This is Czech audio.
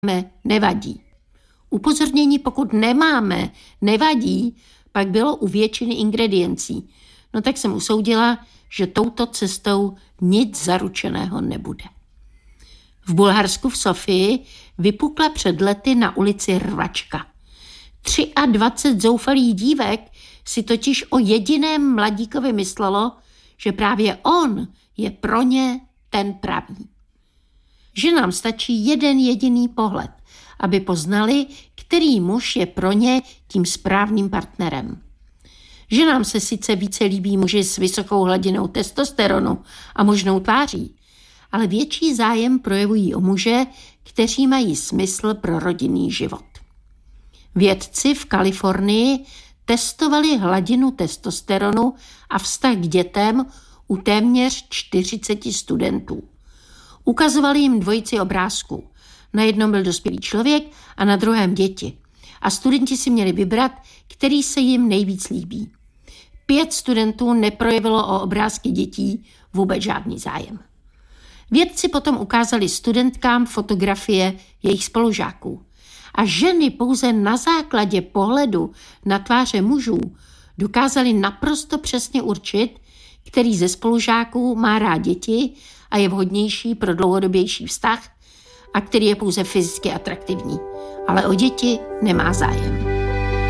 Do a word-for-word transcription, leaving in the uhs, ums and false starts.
nevadí. Upozornění, pokud nemáme, nevadí, pak bylo u většiny ingrediencí. No tak jsem usoudila, že touto cestou nic zaručeného nebude. V Bulharsku v Sofii vypukla před lety na ulici rvačka. dvacet tři zoufalých dívek si totiž o jediném mladíkovi myslelo, že právě on je pro ně ten pravý. Že nám stačí jeden jediný pohled, aby poznali, který muž je pro ně tím správným partnerem. Že nám se sice více líbí muži s vysokou hladinou testosteronu a možnou tváří, ale větší zájem projevují o muže, kteří mají smysl pro rodinný život. Vědci v Kalifornii testovali hladinu testosteronu a vztah k dětem u téměř čtyřiceti studentů. Ukazovali jim dvojici obrázků. Na jednom byl dospělý člověk a na druhém děti. A studenti si měli vybrat, který se jim nejvíc líbí. Pět studentů neprojevilo o obrázky dětí vůbec žádný zájem. Vědci potom ukázali studentkám fotografie jejich spolužáků. A ženy pouze na základě pohledu na tváře mužů dokázali naprosto přesně určit, který ze spolužáků má rád děti a je vhodnější pro dlouhodobější vztah a který je pouze fyzicky atraktivní, ale o děti nemá zájem.